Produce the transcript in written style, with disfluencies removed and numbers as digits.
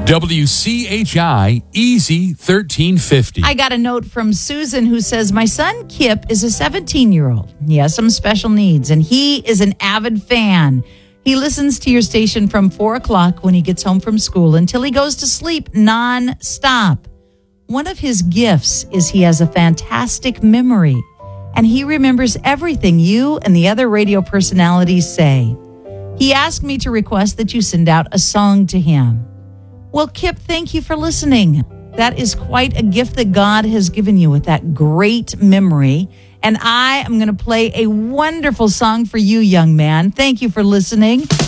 WCHI Easy 1350. I got a note from Susan who says, my son Kip is a 17-year-old. He has some special needs, and he is an avid fan. He listens to your station from 4 o'clock when he gets home from school until he goes to sleep non-stop. One of his gifts is he has a fantastic memory, and he remembers everything you and the other radio personalities say. He asked me to request that you send out a song to him. Well, Kip, thank you for listening. That is quite a gift that God has given you with that great memory. And I am going to play a wonderful song for you, young man. Thank you for listening.